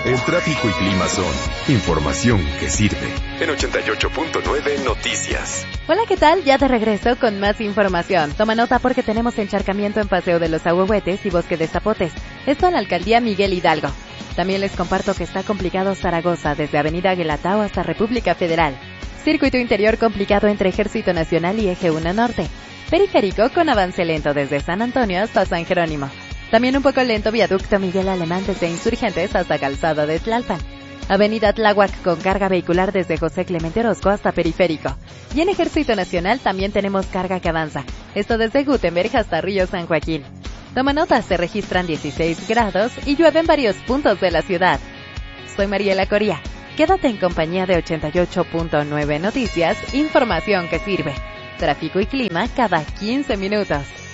El tráfico y clima son información que sirve. En 88.9 Noticias. Hola, ¿qué tal? Ya de regreso con más información. Toma nota porque tenemos encharcamiento en Paseo de los Ahuehuetes y Bosque de Zapotes. Esto en la alcaldía Miguel Hidalgo. También les comparto que está complicado Zaragoza desde Avenida Guelatao hasta República Federal. Circuito interior complicado entre Ejército Nacional y Eje 1 Norte. Periférico con avance lento desde San Antonio hasta San Jerónimo. También un poco lento viaducto Miguel Alemán desde Insurgentes hasta Calzada de Tlalpan. Avenida Tláhuac con carga vehicular desde José Clemente Orozco hasta Periférico. Y en Ejército Nacional también tenemos carga que avanza. Esto desde Gutenberg hasta Río San Joaquín. Toma nota, se registran 16 grados y llueve en varios puntos de la ciudad. Soy Mariela Coria. Quédate en compañía de 88.9 Noticias, información que sirve. Tráfico y clima cada 15 minutos.